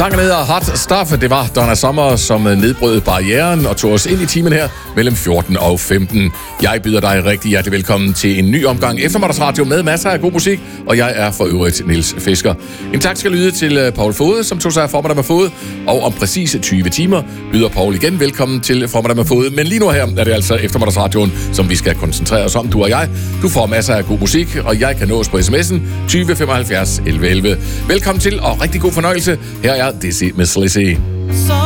Sangen hedder Hot Stuff. Det var Donna Summer, som nedbrød barrieren og tog os ind i timen her mellem 14 og 15. Jeg byder dig rigtig hjertelig velkommen til en ny omgang eftermiddagsradio med masser af god musik, og jeg er for øvrigt Niels Fisker. En tak skal lyde til Paul Fode, som tog sig af Formiddag med Fode, og om præcis 20 timer byder Paul igen velkommen til Formiddag med Fode. Men lige nu her er det altså eftermiddagsradioen, som vi skal koncentrere os om, du og jeg. Du får masser af god musik, og jeg kan nås på sms'en 20 75 11 11. Velkommen til, og rigtig god fornøjelse. Her er Dizzy Miss Lizzy. So